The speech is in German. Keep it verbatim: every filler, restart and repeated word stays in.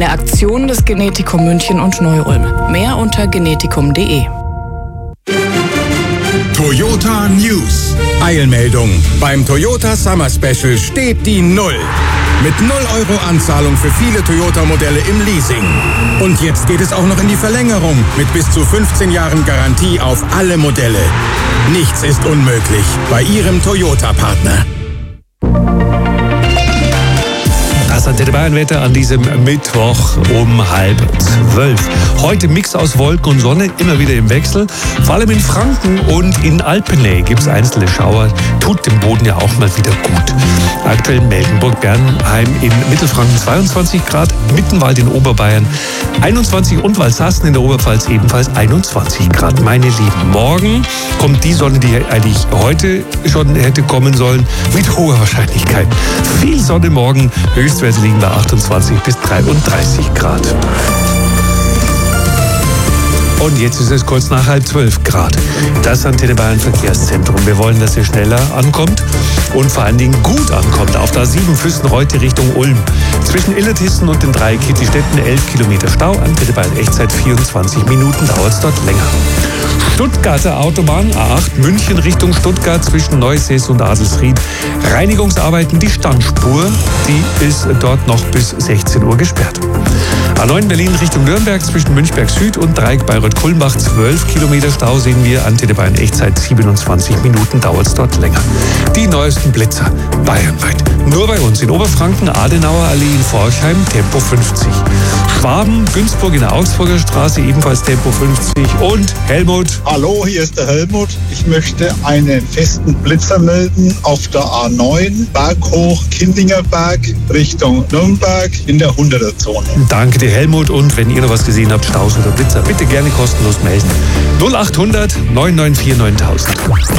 Eine Aktion des Genetikum München und Neu-Ulm. Mehr unter genetikum punkt de. Toyota News. Eilmeldung. Beim Toyota Summer Special steht die Null. Mit null Euro Anzahlung für viele Toyota-Modelle im Leasing. Und jetzt geht es auch noch in die Verlängerung mit bis zu fünfzehn Jahren Garantie auf alle Modelle. Nichts ist unmöglich bei Ihrem Toyota-Partner. Das Antenne Bayern-Wetter an diesem Mittwoch um halb zwölf. Heute Mix aus Wolken und Sonne, immer wieder im Wechsel. Vor allem in Franken und in Alpennähe gibt es einzelne Schauer. Tut dem Boden ja auch mal wieder gut. Aktuell Mecklenburg-Bernheim in Mittelfranken zweiundzwanzig Grad, Mittenwald in Oberbayern einundzwanzig und Walsassen in der Oberpfalz ebenfalls einundzwanzig Grad. Meine Lieben, morgen kommt die Sonne, die eigentlich heute schon hätte kommen sollen, mit hoher Wahrscheinlichkeit. Viel Sonne morgen, Höchstwerte liegen bei achtundzwanzig bis dreiunddreißig Grad. Und jetzt ist es kurz nach halb zwölf Grad. Das Antenne Bayern Verkehrszentrum. Wir wollen, dass ihr schneller ankommt und vor allen Dingen gut ankommt. Auf der A sieben Füssen-Reute Richtung Ulm. Zwischen Illertissen und den drei Kittistädten elf Kilometer Stau. Antenne Bayern Echtzeit vierundzwanzig Minuten, dauert es dort länger. Stuttgarter Autobahn A acht München Richtung Stuttgart zwischen Neusees und Adelsried. Reinigungsarbeiten, die Standspur, die ist dort noch bis sechzehn Uhr gesperrt. A neun Berlin Richtung Nürnberg zwischen Münchberg Süd und Dreieck Bayreuth-Kulmbach zwölf Kilometer Stau sehen wir. Antenne Bayern Echtzeit siebenundzwanzig Minuten, dauert es dort länger. Die neuesten Blitzer bayernweit. Nur bei uns in Oberfranken, Adenauer Allee in Forchheim, Tempo fünfzig. Schwaben, Günzburg in der Augsburger Straße, ebenfalls Tempo fünfzig. Und Helmut. Hallo, hier ist der Helmut. Ich möchte einen festen Blitzer melden auf der A neun, Berghoch, Kindingerberg, Richtung Nürnberg in der hunderter-Zone. Danke dir, Helmut. Und wenn ihr noch was gesehen habt, Staus oder Blitzer, bitte gerne kostenlos melden. null achthundert neun neun vier neuntausend.